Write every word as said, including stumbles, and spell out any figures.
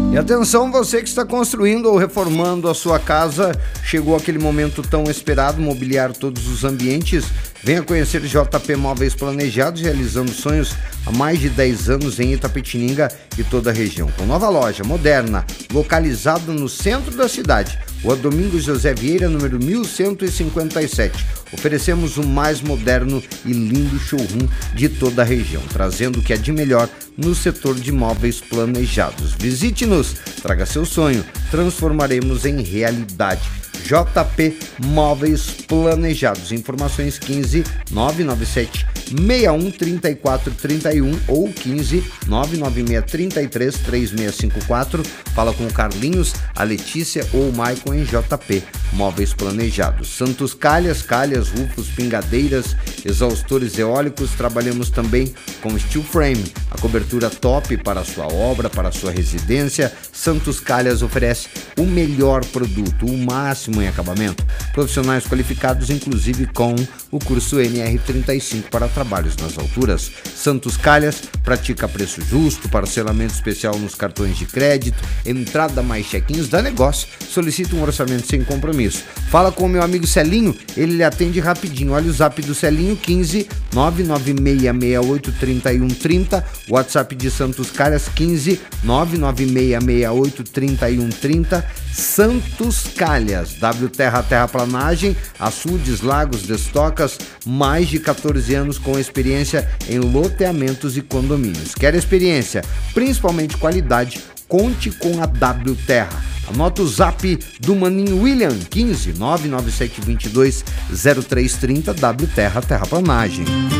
E atenção, você que está construindo ou reformando a sua casa, chegou aquele momento tão esperado, mobiliar todos os ambientes. Venha conhecer J P Móveis Planejados, realizando sonhos há mais de dez anos em Itapetininga e toda a região. Com nova loja moderna, localizada no centro da cidade, Rua Domingos José Vieira, número mil cento e cinquenta e sete. Oferecemos o mais moderno e lindo showroom de toda a região, trazendo o que é de melhor no setor de móveis planejados. Visite-nos, traga seu sonho, transformaremos em realidade. J P Móveis Planejados. Informações quinze nove nove sete seis um três quatro três um ou quinze nove nove seis três três três seis cinco quatro. Fala com o Carlinhos, a Letícia ou o Maicon em J P Móveis Planejados. Santos Calhas, calhas, rufos, pingadeiras, exaustores eólicos. Trabalhamos também com steel frame, a cobertura top para a sua obra, para a sua residência. Santos Calhas oferece o melhor produto, o máximo em acabamento. Profissionais qualificados, inclusive com o curso N R trinta e cinco para trabalhos nas alturas. Santos Calhas pratica preço justo, parcelamento especial nos cartões de crédito, entrada mais check-ins, dá negócio. Solicita um orçamento sem compromisso. Fala com o meu amigo Celinho, ele lhe atende rapidinho. Olha o zap do Celinho, quinze nove nove seis seis oito três um três zero. WhatsApp de Santos Calhas, quinze nove nove seis seis oito três um três zero. Santos Calhas, W Terra Terraplanagem, açudes, lagos, destocas, mais de quatorze anos com experiência em loteamentos e condomínios. Quer experiência, principalmente qualidade? Conte com a W Terra. Anota o zap do maninho William, quinze nove nove sete dois dois zero três três zero. W Terra Terraplanagem.